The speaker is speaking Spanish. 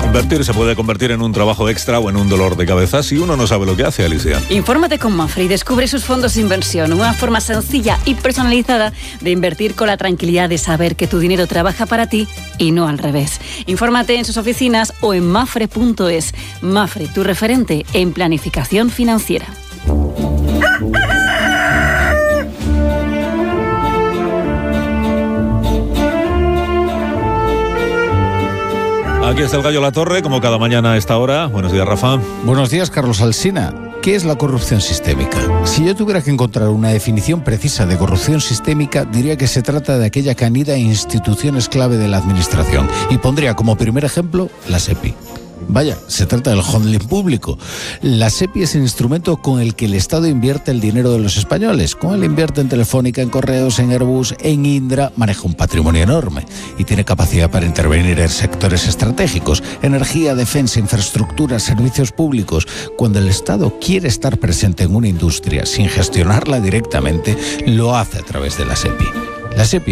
Invertir se puede convertir en un trabajo extra o en un dolor de cabeza si uno no sabe lo que hace, Alicia. Infórmate con Mapfre y descubre sus fondos de inversión, una forma sencilla y personalizada de invertir con la tranquilidad de saber que tu dinero trabaja para ti y no al revés. Infórmate en sus oficinas o en mapfre.es. Mapfre, tu referente en planificación financiera. Aquí está el Gallo La Torre, como cada mañana a esta hora. Buenos días, Rafa. Buenos días, Carlos Alsina. ¿Qué es la corrupción sistémica? Si yo tuviera que encontrar una definición precisa de corrupción sistémica, diría que se trata de aquella que anida en instituciones clave de la administración. Y pondría como primer ejemplo la SEPI. Vaya, se trata del holding público. La SEPI es el instrumento con el que el Estado invierte el dinero de los españoles. Con él invierte en Telefónica, en Correos, en Airbus, en Indra. Maneja un patrimonio enorme y tiene capacidad para intervenir en sectores estratégicos: energía, defensa, infraestructura, servicios públicos. Cuando el Estado quiere estar presente en una industria sin gestionarla directamente, lo hace a través de la SEPI. La SEPI